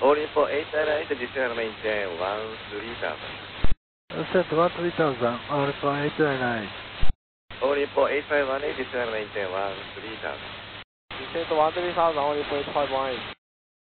All info 898, descend maintain 13000. Set 13000, Alpha 899. All info 8518, descend maintain 13000. Descend 13000, all info 8518.